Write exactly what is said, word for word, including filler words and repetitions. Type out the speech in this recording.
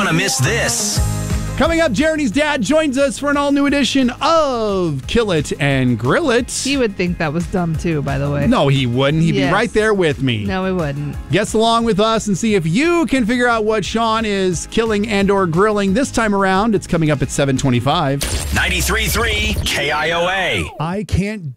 Gonna miss this. Coming up, Jeremy's dad joins us for an all-new edition of Kill It and Grill It. He would think that was dumb, too, by the way. No, he wouldn't. He'd Yes. be right there with me. No, he wouldn't. Guess along with us and see if you can figure out what Sean is killing and or grilling this time around. It's coming up at seven twenty-five. ninety-three point three K I O A. I can't